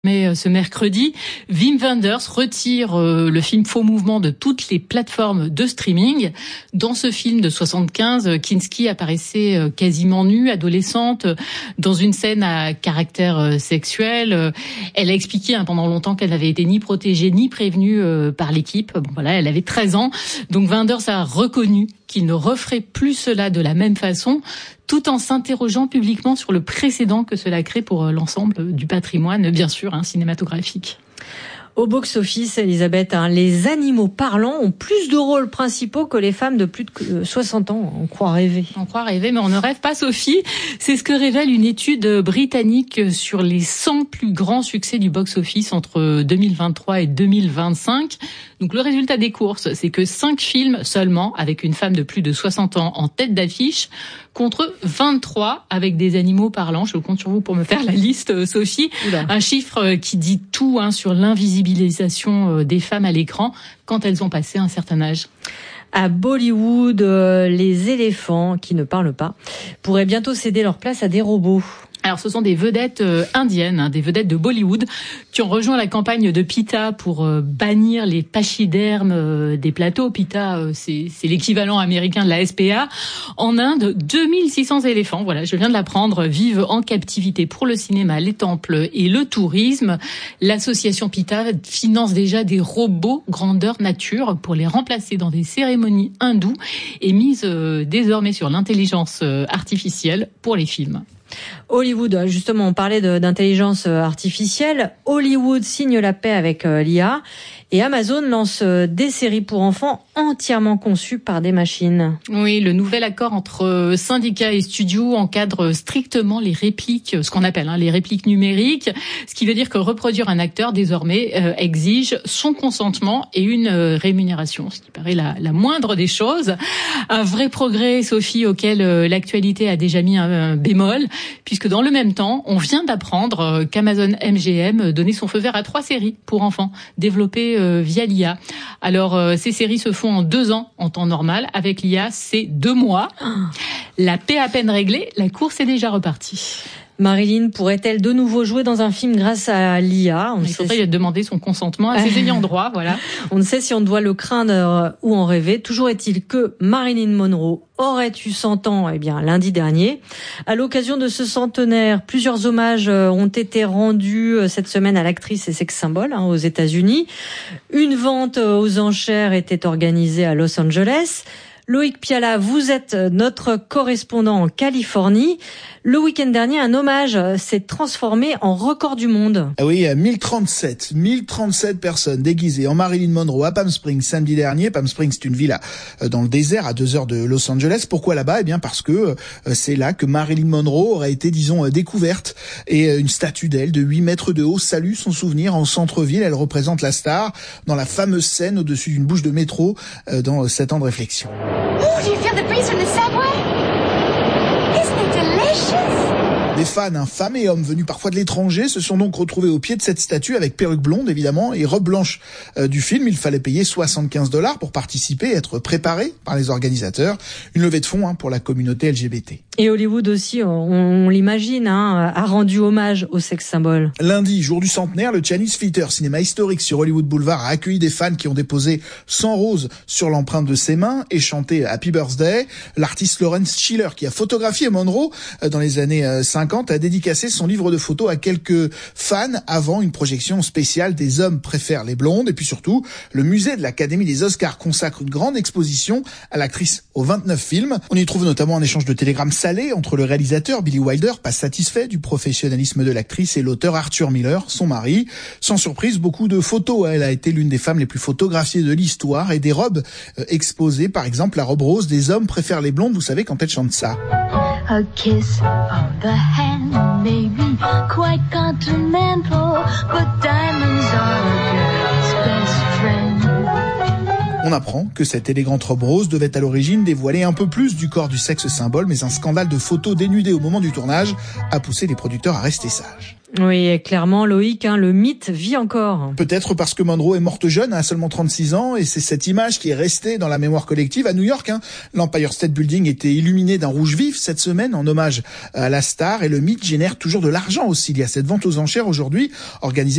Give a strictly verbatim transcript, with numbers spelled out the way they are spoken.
Mais ce mercredi, Wim Wenders retire euh, le film Faux Mouvement de toutes les plateformes de streaming. Dans ce film de soixante-quinze, Kinski apparaissait euh, quasiment nue, adolescente, dans une scène à caractère euh, sexuel. Elle a expliqué hein, pendant longtemps qu'elle n'avait été ni protégée ni prévenue euh, par l'équipe. Bon voilà, elle avait treize ans. Donc Wenders a reconnu qu'il ne referait plus cela de la même façon, tout en s'interrogeant publiquement sur le précédent que cela crée pour l'ensemble du patrimoine, bien sûr, hein, cinématographique. Au box-office, Elisabeth, hein, les animaux parlants ont plus de rôles principaux que les femmes de plus de soixante ans. On croit rêver. On croit rêver, mais on ne rêve pas, Sophie. C'est ce que révèle une étude britannique sur les cent plus grands succès du box-office entre deux mille vingt-trois et deux mille vingt-cinq. Donc le résultat des courses, c'est que cinq films seulement, avec une femme de plus de soixante ans en tête d'affiche, contre vingt-trois avec des animaux parlants. Je compte sur vous pour me faire la liste, Sophie. Oula. Un chiffre qui dit tout hein, sur l'invisibilisation des femmes à l'écran quand elles ont passé un certain âge. À Bollywood, euh, les éléphants, qui ne parlent pas, pourraient bientôt céder leur place à des robots. Alors, ce sont des vedettes euh, indiennes, hein, des vedettes de Bollywood, qui ont rejoint la campagne de PETA pour euh, bannir les pachydermes euh, des plateaux. PETA, euh, c'est, c'est l'équivalent américain de la S P A. En Inde, deux mille six cents éléphants, voilà, je viens de l'apprendre, vivent en captivité pour le cinéma, les temples et le tourisme. L'association PETA finance déjà des robots grandeur nature pour les remplacer dans des cérémonies hindoues et mise euh, désormais sur l'intelligence euh, artificielle pour les films. Hollywood, justement, on parlait de, d'intelligence artificielle. Hollywood signe la paix avec euh, l'I A et Amazon lance euh, des séries pour enfants entièrement conçues par des machines. Oui, le nouvel accord entre syndicats et studios encadre strictement les répliques, ce qu'on appelle hein, les répliques numériques, ce qui veut dire que reproduire un acteur désormais euh, exige son consentement et une euh, rémunération, ce qui paraît la, la moindre des choses. Un vrai progrès, Sophie, auquel euh, l'actualité a déjà mis un, un bémol, puisque dans le même temps, on vient d'apprendre qu'Amazon M G M donnait son feu vert à trois séries pour enfants, développées via l'I A. Alors, ces séries se font en deux ans en temps normal. Avec l'I A, c'est deux mois. La paix à peine réglée, la course est déjà repartie. Marilyn pourrait-elle de nouveau jouer dans un film grâce à l'I A? On Il faudrait si... demander son consentement à ses ayants droit, voilà. On ne sait si on doit le craindre ou en rêver. Toujours est-il que Marilyn Monroe aurait eu cent ans, eh bien, lundi dernier. À l'occasion de ce centenaire, plusieurs hommages ont été rendus cette semaine à l'actrice et sex-symbole hein, aux États-Unis. Une vente aux enchères était organisée à Los Angeles. Loïc Piala, vous êtes notre correspondant en Californie. Le week-end dernier, un hommage s'est transformé en record du monde. Ah oui, mille trente-sept, mille trente-sept personnes déguisées en Marilyn Monroe à Palm Springs samedi dernier. Palm Springs, c'est une ville dans le désert à deux heures de Los Angeles. Pourquoi là-bas? Eh bien parce que c'est là que Marilyn Monroe aurait été, disons, découverte. Et une statue d'elle de huit mètres de haut salue son souvenir en centre-ville. Elle représente la star dans la fameuse scène au-dessus d'une bouche de métro dans sept ans de réflexion. Oh, do you feel the breeze from the subway? Isn't it delicious? Des fans, hein, femmes et hommes venus parfois de l'étranger, se sont donc retrouvés au pied de cette statue avec perruque blonde évidemment et robe blanche euh, du film. Il fallait payer soixante-quinze dollars pour participer et être préparé par les organisateurs. Une levée de fonds hein, pour la communauté L G B T. Et Hollywood aussi, on, on l'imagine, hein, a rendu hommage au sex-symbole. Lundi, jour du centenaire, le Chinese Theatre, cinéma historique sur Hollywood Boulevard, a accueilli des fans qui ont déposé cent roses sur l'empreinte de ses mains et chanté Happy Birthday. L'artiste Lawrence Schiller, qui a photographié Monroe dans les années cinquante, a dédicacé son livre de photos à quelques fans avant une projection spéciale des hommes préfèrent les blondes. Et puis surtout, le musée de l'Académie des Oscars consacre une grande exposition à l'actrice aux vingt-neuf films. On y trouve notamment un échange de télégrammes salés entre le réalisateur Billy Wilder, pas satisfait du professionnalisme de l'actrice, et l'auteur Arthur Miller, son mari. Sans surprise, beaucoup de photos. Elle a été l'une des femmes les plus photographiées de l'histoire et des robes euh, exposées. Par exemple, la robe rose des hommes préfèrent les blondes. Vous savez quand elle chante ça. A kiss on the hand may be quite continental, but diamonds are a girl's best friend. On apprend que cette élégante robe rose devait à l'origine dévoiler un peu plus du corps du sexe symbole, mais un scandale de photos dénudées au moment du tournage a poussé les producteurs à rester sages. Oui, clairement, Loïc, hein, le mythe vit encore. Peut-être parce que Monroe est morte jeune, à seulement trente-six ans, et c'est cette image qui est restée dans la mémoire collective. À New York, hein, l'Empire State Building était illuminé d'un rouge vif cette semaine en hommage à la star, et le mythe génère toujours de l'argent aussi. Il y a cette vente aux enchères aujourd'hui, organisée